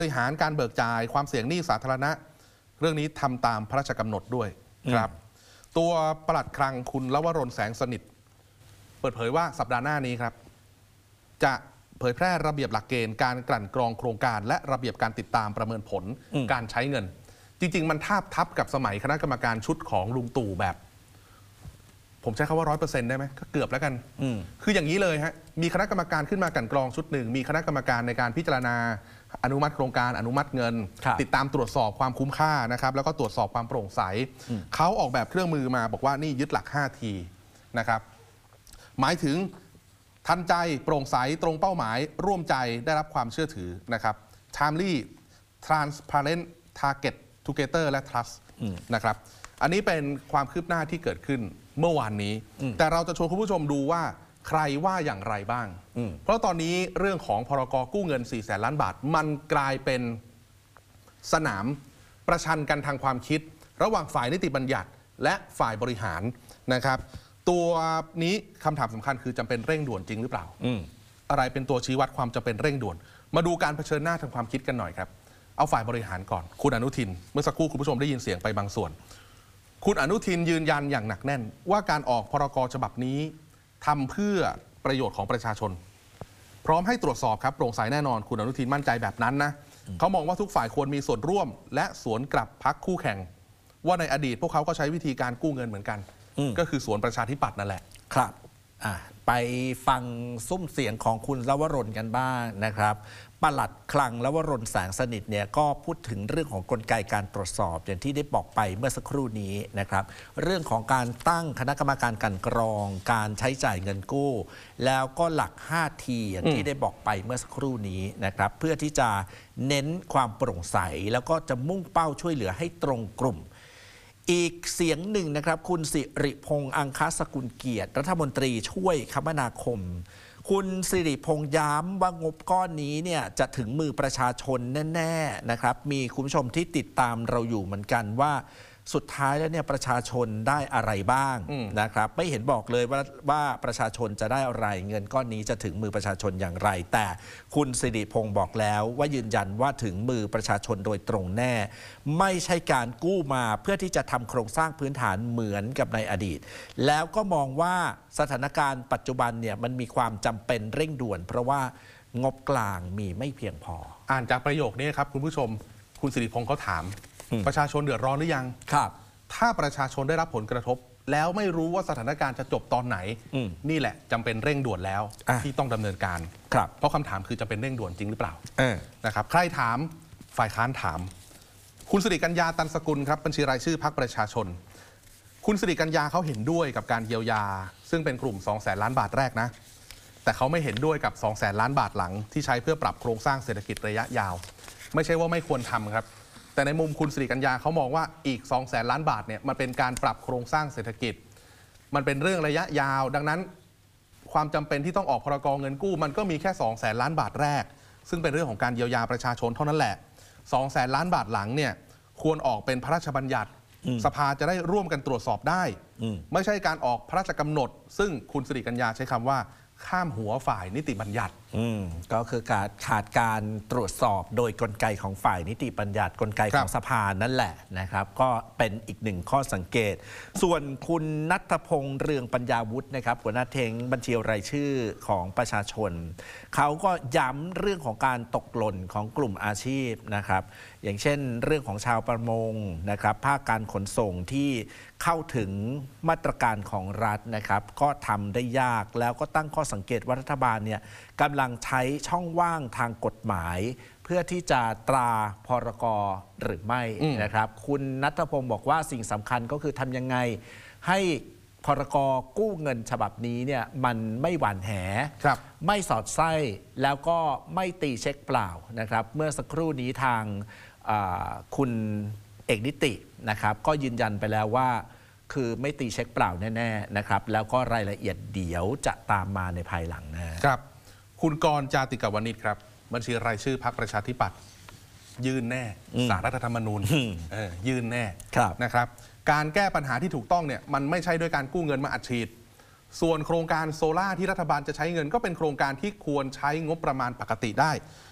บริหารการเบิกจ่ายความเสี่ยงหนี้สาธารณะเรื่องนี้ทำตามพระราชกำหนดด้วยครับตัวปลัดคลังคุณลวรนแสงสนิทเปิดเผยว่าสัปดาห์หน้านี้ครับจะเผยแพร่ระเบียบหลักเกณฑ์การกลั่นกรองโครงการและระเบียบการติดตามประเมินผลการใช้เงินจริงๆมันทาบทับกับสมัยคณะกรรมการชุดของลุงตู่แบบผมใช้คำว่า 100% ได้ไหมก็เกือบแล้วกันคืออย่างนี้เลยฮะมีคณะกรรมการขึ้นมากลั่นกรองชุดหนึ่งมีคณะกรรมการในการพิจารณาอนุมัติโครงการอนุมัติเงินติดตามตรวจสอบความคุ้มค่านะครับแล้วก็ตรวจสอบความโปร่งใสเขาออกแบบเครื่องมือมาบอกว่านี่ยึดหลัก 5T นะครับหมายถึงทันใจโปร่งใสตรงเป้าหมายร่วมใจได้รับความเชื่อถือนะครับ timely transparent target together และ trust นะครับอันนี้เป็นความคืบหน้าที่เกิดขึ้นเมื่อวานนี้แต่เราจะชวนคุณผู้ชมดูว่าใครว่าอย่างไรบ้างเพราะตอนนี้เรื่องของพรก.กู้เงิน 400,000 ล้านบาทมันกลายเป็นสนามประชันกันทางความคิดระหว่างฝ่ายนิติบัญญัติและฝ่ายบริหารนะครับตัวนี้คำถามสำคัญคือจำเป็นเร่งด่วนจริงหรือเปล่าอะไรเป็นตัวชี้วัดความจำเป็นเร่งด่วนมาดูการเผชิญหน้าทางความคิดกันหน่อยครับเอาฝ่ายบริหารก่อนคุณอนุทินเมื่อสักครู่คุณผู้ชมได้ยินเสียงไปบางส่วนคุณอนุทินยืนยันอย่างหนักแน่นว่าการออกพรก.ฉบับนี้ทำเพื่อประโยชน์ของประชาชนพร้อมให้ตรวจสอบครับโปร่งใสแน่นอนคุณอนุทินมั่นใจแบบนั้นนะเขามองว่าทุกฝ่ายควรมีส่วนร่วมและสวนกลับพรรคคู่แข่งว่าในอดีตพวกเขาก็ใช้วิธีการกู้เงินเหมือนกันก็คือสวนประชาธิปัตย์นั่นแหละครับไปฟังซุ้มเสียงของคุณลวรนกันบ้างนะครับปลัดคลังลวรนแสงสนิทเนี่ยก็พูดถึงเรื่องของกลไกการตรวจสอบอย่างที่ได้บอกไปเมื่อสักครู่นี้นะครับเรื่องของการตั้งคณะกรรมการกลั่นกรองการใช้จ่ายเงินกู้แล้วก็หลัก 5T อย่างที่ได้บอกไปเมื่อสักครู่นี้นะครับเพื่อที่จะเน้นความโปร่งใสแล้วก็จะมุ่งเป้าช่วยเหลือให้ตรงกลุ่มอีกเสียงหนึ่งนะครับคุณสิริพงษ์อังคสกุลเกียรติรัฐมนตรีช่วยคมนาคมคุณสิริพงษ์ย้ำว่างบก้อนนี้เนี่ยจะถึงมือประชาชนแน่ๆนะครับมีคุณผู้ชมที่ติดตามเราอยู่เหมือนกันว่าสุดท้ายแล้วเนี่ยประชาชนได้อะไรบ้างนะครับไม่เห็นบอกเลยว่าประชาชนจะได้อะไรเงินก้อนนี้จะถึงมือประชาชนอย่างไรแต่คุณสิริพงษ์บอกแล้วว่ายืนยันว่าถึงมือประชาชนโดยตรงแน่ไม่ใช่การกู้มาเพื่อที่จะทำโครงสร้างพื้นฐานเหมือนกับในอดีตแล้วก็มองว่าสถานการณ์ปัจจุบันเนี่ยมันมีความจำเป็นเร่งด่วนเพราะว่างบกลางมีไม่เพียงพออ่านจากประโยคนี้ครับคุณผู้ชมคุณสิริพงษ์เขาถามประชาชนเดือดร้อนหรือยังครับถ้าประชาชนได้รับผลกระทบแล้วไม่รู้ว่าสถานการณ์จะจบตอนไหนนี่แหละจำเป็นเร่งด่วนแล้วที่ต้องดำเนินการเพราะคำถามคือจะเป็นเร่งด่วนจริงหรือเปล่านะครับใครถามฝ่ายค้านถามคุณสิริกัญญาตันสกุลครับบัญชีรายชื่อพรรคประชาชนคุณสิริกัญญาเขาเห็นด้วยกับการเยียวยาซึ่งเป็นกลุ่ม 200,000 ล้านบาทแรกนะแต่เขาไม่เห็นด้วยกับ 200,000 ล้านบาทหลังที่ใช้เพื่อปรับโครงสร้างเศรษฐกิจระยะยาวไม่ใช่ว่าไม่ควรทำครับแต่ในมุมคุณสิริกัญญาเขามองว่าอีก 200,000 ล้านบาทเนี่ยมันเป็นการปรับโครงสร้างเศรษฐกิจมันเป็นเรื่องระยะยาวดังนั้นความจำเป็นที่ต้องออกพรก.เงินกู้มันก็มีแค่ 200,000 ล้านบาทแรกซึ่งเป็นเรื่องของการเยียวยาประชาชนเท่านั้นแหละ 200,000 ล้านบาทหลังเนี่ยควรออกเป็นพระราชบัญญัติสภาจะได้ร่วมกันตรวจสอบได้ไม่ใช่การออกพระราชกำหนดซึ่งคุณสิริกัญญาใช้คำว่าข้ามหัวฝ่ายนิติบัญญัติก็คือการขาดการตรวจสอบโดยกลไกของฝ่ายนิติบัญญัติกลไกของสภานั่นแหละนะครับก็เป็นอีกหนึ่งข้อสังเกตส่วนคุณณัฐพงษ์เรืองปัญญาวุฒินะครับหัวหน้าเทงบัญชีรายชื่อของประชาชนเขาก็ย้ำเรื่องของการตกหล่นของกลุ่มอาชีพนะครับอย่างเช่นเรื่องของชาวประมงนะครับภาคการขนส่งที่เข้าถึงมาตรการของรัฐนะครับก็ทำได้ยากแล้วก็ตั้งข้อสังเกตว่ารัฐบาลเนี่ยกำลังใช้ช่องว่างทางกฎหมายเพื่อที่จะตราพรก.หรือไม่นะครับคุณณัฐพงศ์บอกว่าสิ่งสำคัญก็คือทำยังไงให้พรก.กู้เงินฉบับนี้เนี่ยมันไม่หวั่นแหไม่สอดไส้แล้วก็ไม่ตีเช็คเปล่านะครับเมื่อสักครู่นี้ทางคุณเอกนิตินะครับก็ยืนยันไปแล้วว่าคือไม่ตีเช็คเปล่าแน่ๆนะครับแล้วก็รายละเอียดเดี๋ยวจะตามมาในภายหลังนะครับคุณกรณ์ จาติกวณิชครับบัญชีรายชื่อพรรคประชาธิปัตย์ยื่นแน่ศาลรัฐธรรมนูญยื่นแน่นะครับการแก้ปัญหาที่ถูกต้องเนี่ยมันไม่ใช่ด้วยการกู้เงินมาอัดฉีดส่วนโครงการโซล่าที่รัฐบาลจะใช้เงินก็เป็นโครงการที่ควรใช้งบประมาณปกติได้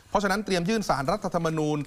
เพราะฉะนั้นเตรียมยื่นสารรัฐธรรมนูญ